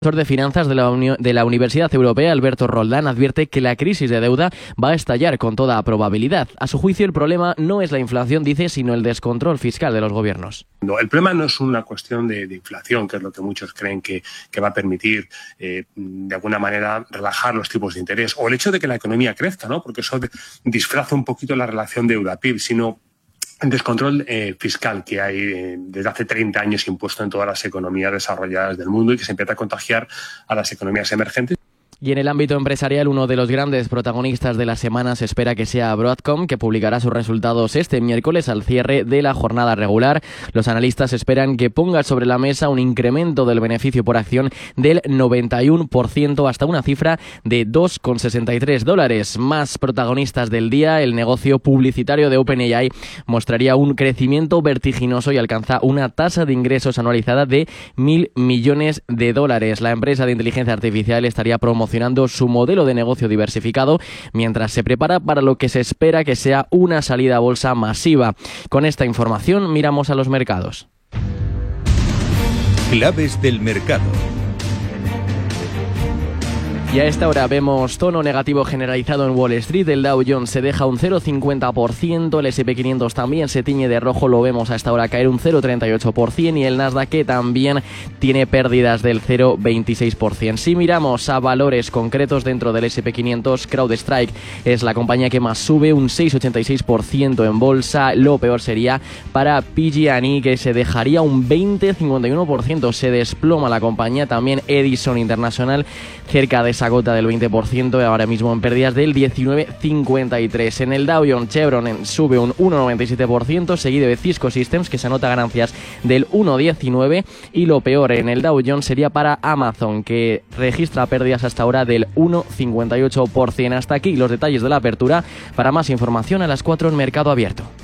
El profesor de Finanzas de la Universidad Europea, Alberto Roldán, advierte que la crisis de deuda va a estallar con toda probabilidad. A su juicio, el problema no es la inflación, dice, sino el descontrol fiscal de los gobiernos. No, el problema no es una cuestión de inflación, que es lo que muchos creen que va a permitir, de alguna manera, relajar los tipos de interés, o el hecho de que la economía crezca, ¿no? Porque eso disfraza un poquito la relación deuda-PIB, sino el descontrol fiscal que hay desde hace 30 años impuesto en todas las economías desarrolladas del mundo y que se empieza a contagiar a las economías emergentes. Y en el ámbito empresarial, uno de los grandes protagonistas de la semana se espera que sea Broadcom, que publicará sus resultados este miércoles al cierre de la jornada regular. Los analistas esperan que ponga sobre la mesa un incremento del beneficio por acción del 91% hasta una cifra de $2,63. Más protagonistas del día, el negocio publicitario de OpenAI mostraría un crecimiento vertiginoso y alcanza una tasa de ingresos anualizada de $1.000 millones. La empresa de inteligencia artificial estaría promocionando su modelo de negocio diversificado mientras se prepara para lo que se espera que sea una salida a bolsa masiva. Con esta información miramos a los mercados. Claves del mercado. Y a esta hora vemos tono negativo generalizado en Wall Street. El Dow Jones se deja un 0,50%, el S&P 500 también se tiñe de rojo, lo vemos a esta hora caer un 0,38% y el Nasdaq, que también tiene pérdidas del 0,26%. Si miramos a valores concretos dentro del S&P 500, CrowdStrike es la compañía que más sube, un 6,86% en bolsa. Lo peor sería para PG&E, que se dejaría un 20,51%, se desploma la compañía. También Edison International, cerca de esa gota del 20%, ahora mismo en pérdidas del 19,53%. En el Dow Jones, Chevron sube un 1,97%, seguido de Cisco Systems, que se anota ganancias del 1,19%, y lo peor en el Dow Jones sería para Amazon, que registra pérdidas hasta ahora del 1,58%. Hasta aquí los detalles de la apertura. Para más información, a las 4 en Mercado Abierto.